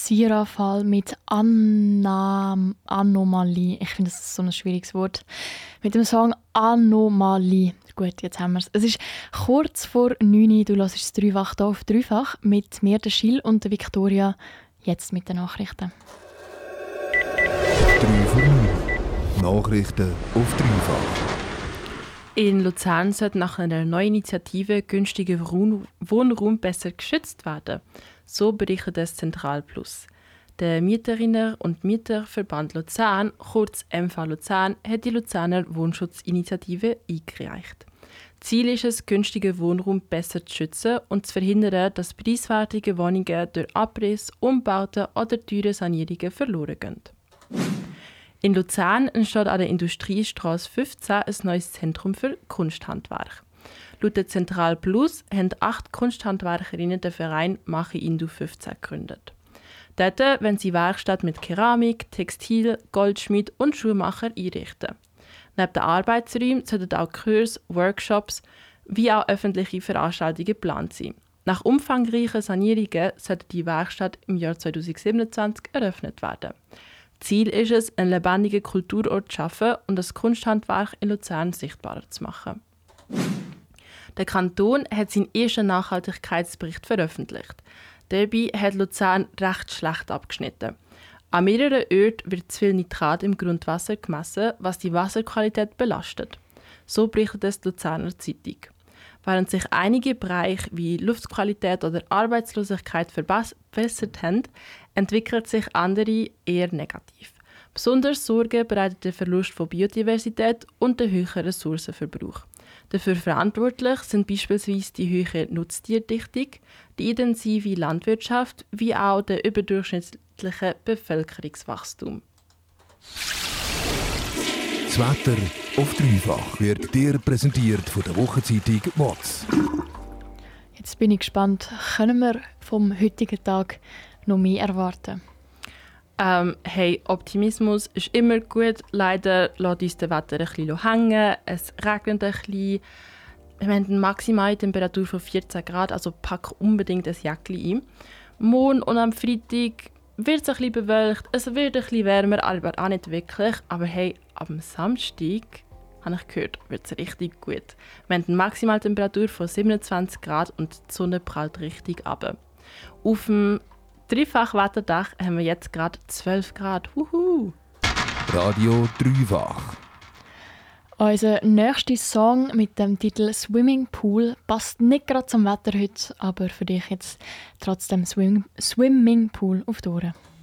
Sierra-Fall mit Anomalie. Ich finde, das ist so ein schwieriges Wort. Mit dem Song Anomalie. Gut, jetzt haben wir es. Es ist kurz vor 9 Uhr. Du hörst es dreifach hier auf dreifach mit mir, der Schill und der Victoria. Jetzt mit den Nachrichten. 3 vor 9. Nachrichten auf dreifach. In Luzern sollte nach einer neuen Initiative günstiger Wohnraum besser geschützt werden. So berichtet es Zentral Plus. Der Mieterinnen- und Mieterverband Luzern, kurz MV Luzern, hat die Luzerner Wohnschutzinitiative eingereicht. Ziel ist es, günstigen Wohnraum besser zu schützen und zu verhindern, dass preiswertige Wohnungen durch Abriss, Umbauten oder teure Sanierungen verloren gehen. In Luzern entsteht an der Industriestraße 15 ein neues Zentrum für Kunsthandwerk. Laut der Zentral Plus haben 8 Kunsthandwerkerinnen den Verein Mache Indu 15 gegründet. Dort wollen sie Werkstatt mit Keramik, Textil, Goldschmied und Schuhmacher einrichten. Neben den Arbeitsräumen sollten auch Kurse, Workshops wie auch öffentliche Veranstaltungen geplant sein. Nach umfangreichen Sanierungen sollte die Werkstatt im Jahr 2027 eröffnet werden. Ziel ist es, einen lebendigen Kulturort zu schaffen und das Kunsthandwerk in Luzern sichtbarer zu machen. Der Kanton hat seinen ersten Nachhaltigkeitsbericht veröffentlicht. Dabei hat Luzern recht schlecht abgeschnitten. An mehreren Orten wird zu viel Nitrat im Grundwasser gemessen, was die Wasserqualität belastet. So berichtet es die Luzerner Zeitung. Während sich einige Bereiche wie Luftqualität oder Arbeitslosigkeit verbessert haben, entwickeln sich andere eher negativ. Besonders Sorge bereitet der Verlust von Biodiversität und der höhere Ressourcenverbrauch. Dafür verantwortlich sind beispielsweise die hohe Nutztierdichtung, die intensive Landwirtschaft wie auch der überdurchschnittliche Bevölkerungswachstum. Das Wetter auf dreifach wird dir präsentiert von der Wochenzeitung WOTS. Jetzt bin ich gespannt. Können wir vom heutigen Tag noch mehr erwarten? Hey, Optimismus ist immer gut. Leider lässt uns das Wetter ein bisschen hängen. Es regnet ein bisschen. Wir haben eine maximale Temperatur von 14 Grad, also pack unbedingt ein Jäckchen ein. Morgen und am Freitag wird es ein bisschen bewölkt. Es wird ein bisschen wärmer, aber auch nicht wirklich. Aber hey, am Samstag, habe ich gehört, wird es richtig gut. Wir haben eine maximale Temperatur von 27 Grad und die Sonne prallt richtig runter. Auf dem Dreifach-Wetterdach haben wir jetzt gerade 12 Grad. Wuhu! Radio dreifach. Unser nächster Song mit dem Titel «Swimming Pool» passt nicht gerade zum Wetter heute, aber für dich jetzt trotzdem «Swimming Pool» auf die Ohren.